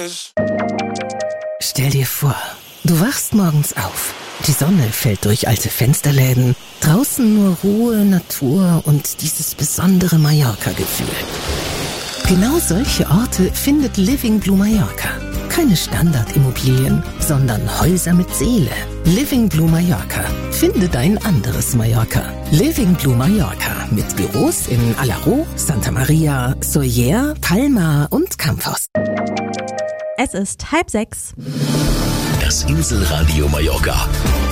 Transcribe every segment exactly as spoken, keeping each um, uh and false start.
is. Stell dir vor, du wachst morgens auf. Die Sonne fällt durch alte Fensterläden. Draußen nur Ruhe, Natur und dieses besondere Mallorca-Gefühl. Genau solche Orte findet Living Blue Mallorca. Keine Standardimmobilien, sondern Häuser mit Seele. Living Blue Mallorca. Finde dein anderes Mallorca. Living Blue Mallorca mit Büros in Alaró, Santa Maria, Sóller, Palma und Campos. Es ist halb sechs. Das Inselradio Mallorca.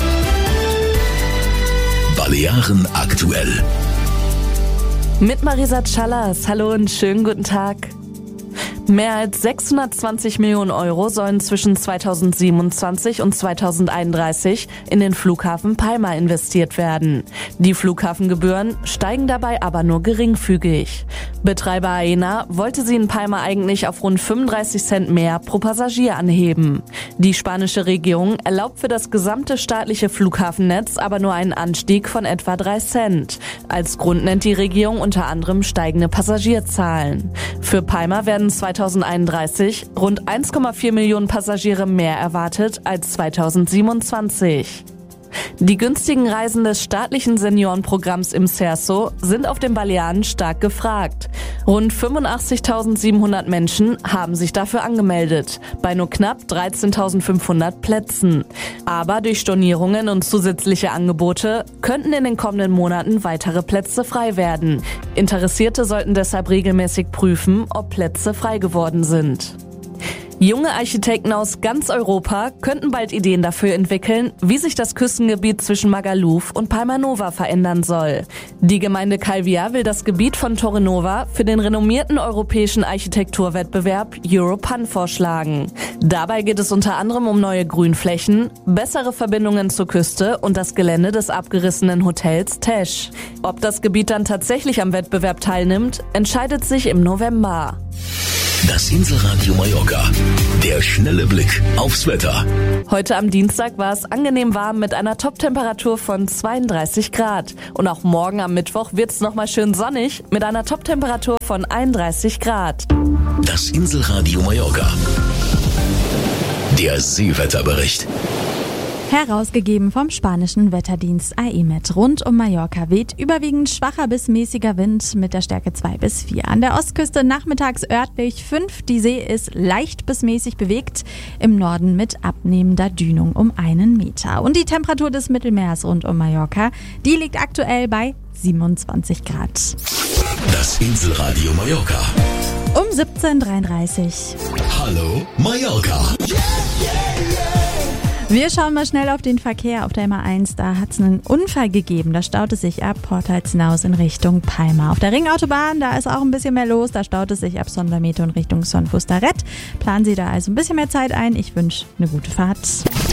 Balearen aktuell. Mit Marisa Callas. Hallo und schönen guten Tag. Mehr als sechshundertzwanzig Millionen Euro sollen zwischen zweitausendsiebenundzwanzig und zweitausendeinunddreißig in den Flughafen Palma investiert werden. Die Flughafengebühren steigen dabei aber nur geringfügig. Betreiber Aena wollte sie in Palma eigentlich auf rund fünfunddreißig Cent mehr pro Passagier anheben. Die spanische Regierung erlaubt für das gesamte staatliche Flughafennetz aber nur einen Anstieg von etwa drei Cent. Als Grund nennt die Regierung unter anderem steigende Passagierzahlen. Für Palma werden zweitausendeinunddreißig rund eins Komma vier Millionen Passagiere mehr erwartet als zweitausendsiebenundzwanzig. Die günstigen Reisen des staatlichen Seniorenprogramms im Cerso sind auf den Balearen stark gefragt. Rund fünfundachtzigtausendsiebenhundert Menschen haben sich dafür angemeldet, bei nur knapp dreizehntausendfünfhundert Plätzen. Aber durch Stornierungen und zusätzliche Angebote könnten in den kommenden Monaten weitere Plätze frei werden. Interessierte sollten deshalb regelmäßig prüfen, ob Plätze frei geworden sind. Junge Architekten aus ganz Europa könnten bald Ideen dafür entwickeln, wie sich das Küstengebiet zwischen Magaluf und Palma Nova verändern soll. Die Gemeinde Calvià will das Gebiet von Torre Nova für den renommierten europäischen Architekturwettbewerb Europan vorschlagen. Dabei geht es unter anderem um neue Grünflächen, bessere Verbindungen zur Küste und das Gelände des abgerissenen Hotels Tesch. Ob das Gebiet dann tatsächlich am Wettbewerb teilnimmt, entscheidet sich im November. Das Inselradio Mallorca. Der schnelle Blick aufs Wetter. Heute am Dienstag war es angenehm warm mit einer Toptemperatur von zweiunddreißig Grad. Und auch morgen am Mittwoch wird es nochmal schön sonnig mit einer Toptemperatur von einunddreißig Grad. Das Inselradio Mallorca. Der Seewetterbericht. Herausgegeben vom spanischen Wetterdienst A E M E T. Rund um Mallorca weht überwiegend schwacher bis mäßiger Wind mit der Stärke zwei bis vier. An der Ostküste nachmittags örtlich fünf. Die See ist leicht bis mäßig bewegt. Im Norden mit abnehmender Dünung um einen Meter. Und die Temperatur des Mittelmeers rund um Mallorca, die liegt aktuell bei siebenundzwanzig Grad. Das Inselradio Mallorca. Um siebzehn Uhr dreiunddreißig. Hallo Mallorca. Wir schauen mal schnell auf den Verkehr auf der M A eins. Da hat es einen Unfall gegeben. Da staut es sich ab Porthals hinaus in Richtung Palma. Auf der Ringautobahn, da ist auch ein bisschen mehr los. Da staut es sich ab Sondermete und Richtung Son Fustaret. Planen Sie da also ein bisschen mehr Zeit ein. Ich wünsche eine gute Fahrt.